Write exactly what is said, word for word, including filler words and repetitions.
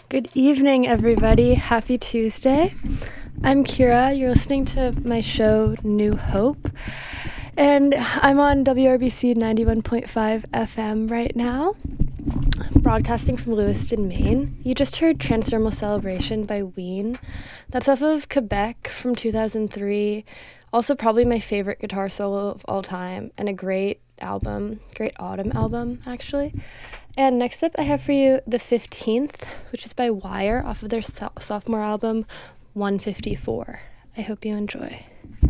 Good evening, everybody. Happy Tuesday. I'm Kira. You're listening to my show, New Hope. And I'm on W R B C ninety-one point five F M right now, broadcasting from Lewiston, Maine. You just heard Transdermal Celebration by Ween. That's off of Quebec from two thousand three. Also probably my favorite guitar solo of all time, and a great album, great autumn album, actually. And next up, I have for you The fifteenth, which is by Wire off of their so- sophomore album, one fifty-four. I hope you enjoy.